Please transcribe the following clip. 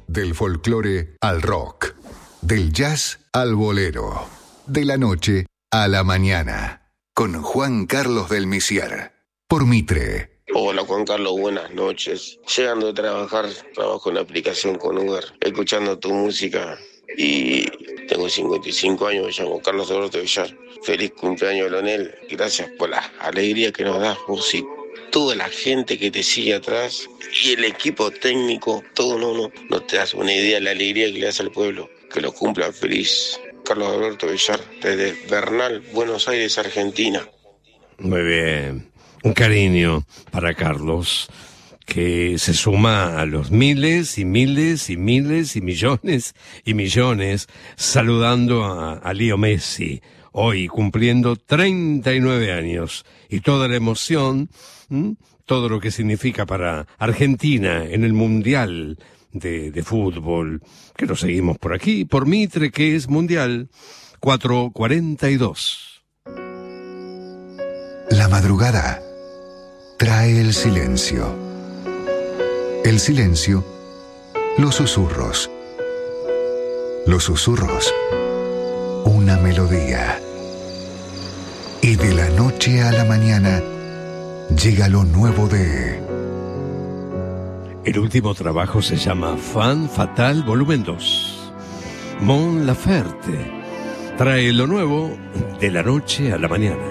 Del folclore al rock. Del jazz al bolero. De la noche a la mañana. Con Juan Carlos del Misiar. Por Mitre. Hola Juan Carlos, buenas noches. Llegando a trabajar, trabajo en la aplicación con Uber, escuchando tu música y tengo 55 años, me llamo Carlos Alberto Villar. Feliz cumpleaños, Leonel. Gracias por la alegría que nos das, vos y toda la gente que te sigue atrás y el equipo técnico, todo no te das una idea de la alegría que le das al pueblo. Que lo cumplan feliz. Carlos Alberto Villar, desde Bernal, Buenos Aires, Argentina. Muy bien. Un cariño para Carlos, que se suma a los miles y miles y miles y millones, saludando a Leo Messi, hoy cumpliendo 39 años, y toda la emoción, todo lo que significa para Argentina en el Mundial de fútbol, que lo seguimos por aquí, por Mitre, que es Mundial 442. La madrugada trae el silencio. El silencio, los susurros. Los susurros, una melodía. Y de la noche a la mañana llega lo nuevo de... El último trabajo se llama Fan Fatal Volumen 2. Mon Laferte trae lo nuevo de la noche a la mañana.